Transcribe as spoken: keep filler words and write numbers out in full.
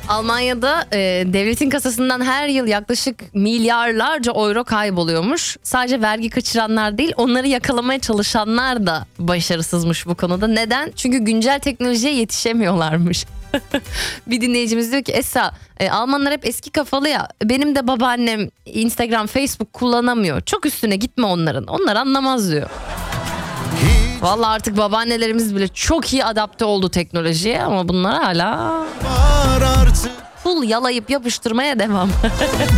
Almanya'da e, devletin kasasından her yıl yaklaşık milyarlarca euro kayboluyormuş. Sadece vergi kaçıranlar değil, onları yakalamaya çalışanlar da başarısızmış bu konuda. Neden? Çünkü güncel teknolojiye yetişemiyorlarmış. Bir dinleyicimiz diyor ki Esra, e, Almanlar hep eski kafalı ya, benim de babaannem Instagram, Facebook kullanamıyor. Çok üstüne gitme onların, onlar anlamaz diyor. Vallahi artık babaannelerimiz bile çok iyi adapte oldu teknolojiye ama bunlar hala full yalayıp yapıştırmaya devam.